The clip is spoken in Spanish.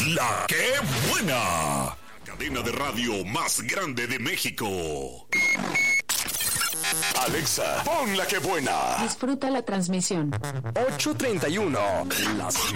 La que buena. Cadena de radio más grande de México. Alexa, pon La que buena. Disfruta la transmisión. 8:31. Las